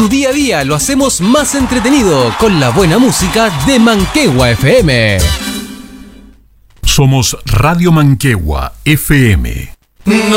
Tu día a día lo hacemos más entretenido con la buena música de Manquehue FM. Somos Radio Manquehue FM.